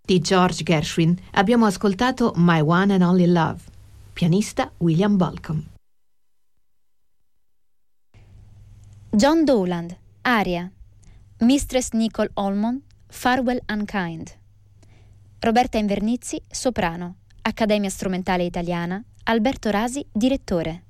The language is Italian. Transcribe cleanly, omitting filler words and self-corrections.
Di George Gershwin abbiamo ascoltato My One and Only Love. Pianista William Bolcom. John Dowland, aria. Mistress Nicole Almond, Farewell Unkind. Roberta Invernizzi, soprano. Accademia Strumentale Italiana, Alberto Rasi, direttore.